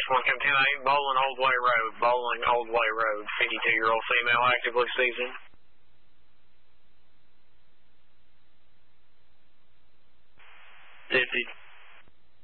1 come 10-8, Bowling Old Way Road. Bowling Old Way Road. 52-year-old female actively seasoned. Fifty.